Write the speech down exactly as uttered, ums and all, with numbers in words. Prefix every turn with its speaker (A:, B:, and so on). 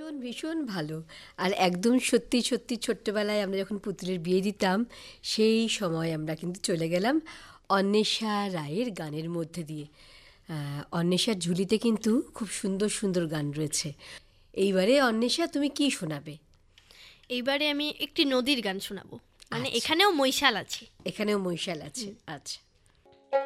A: ভীষণ ভীষণ ভালো। আর একদম সত্যি সত্যি ছোট্টবেলায় আমরা যখন পুতুলের বিয়ে দিতাম সেই সময় আমরা কিন্তু চলে গেলাম অন্বেষা রায়ের গানের মধ্যে দিয়ে। আহ, অন্বেষার ঝুলিতে কিন্তু খুব সুন্দর সুন্দর গান রয়েছে। এইবারে অন্বেষা তুমি কি শোনাবে?
B: এইবারে আমি একটি নদীর গান শোনাবো, মানে
A: আচ্ছা।
B: এখানেও মৈশাল আছে।
A: এখানেও মৈশাল আছে, আচ্ছা।